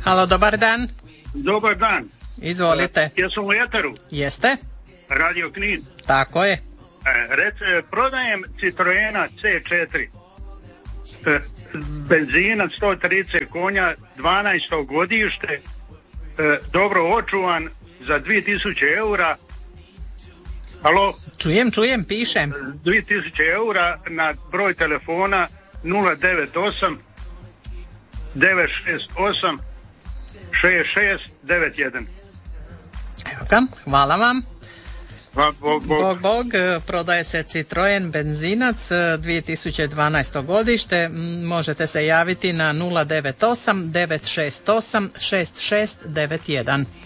Halo, dobar dan. Dobar dan. Izvolite. Jesam u eteru? Jeste? Radio Knin. Tako je. Prodajem Citroena C4. Benzina 130 konja, 12. godište, dobro očuvan, za 2000 eura. Alo? Čujem, pišem. 2000 eura na broj telefona 098 968 6691. Evo ga, hvala vam. Bog. Prodaje se Citroen benzinac 2012. godište. Možete se javiti na 098 968 6691.